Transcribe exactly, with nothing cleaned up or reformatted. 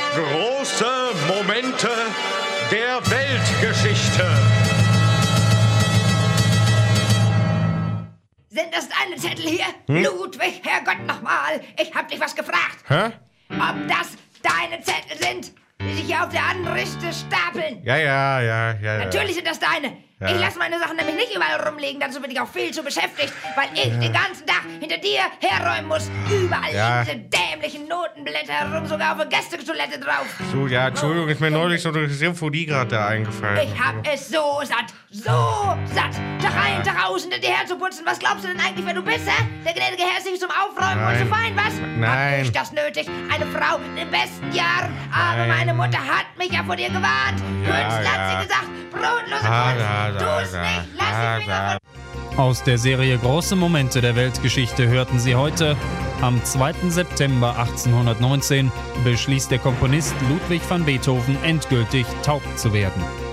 Große Momente der Weltgeschichte. Sind das deine Zettel hier? Hm? Ludwig, Herrgott nochmal, ich hab dich was gefragt. Hä? Ob das deine Zettel sind, die sich hier auf der Anrichte stapeln? Ja, ja, ja, ja. Natürlich sind das deine. Ja. Ich lasse meine Sachen nämlich nicht überall rumliegen, dazu bin ich auch viel zu beschäftigt, weil ich ja. den ganzen Tag hinter dir herräumen muss. Überall ja. liegen diese dämlichen Notenblätter herum, sogar auf der Gästetoilette drauf. So, ja, Entschuldigung, ist mir neulich so eine Symphonie gerade da eingefallen. Ich hab es so satt, so satt, Tag ein, Tag aus hinter dir herzuputzen. Was glaubst du denn eigentlich, wer du bist, hä? Der gnädige Herr ist nicht zum Aufräumen Nein. und zu fein, was? Nein. Hab ich das nötig? Eine Frau in den besten Jahren. Aber Nein. meine Mutter hat mich ja vor dir gewarnt. Ja, Künstler ja. hat sie gesagt, brotlose Ah, Kunst. da, da, Tu's da. nicht, lass Ah, die Finger da. von... Aus der Serie Große Momente der Weltgeschichte hörten Sie heute: Am zweiten September achtzehnhundertneunzehn beschließt der Komponist Ludwig van Beethoven endgültig taub zu werden.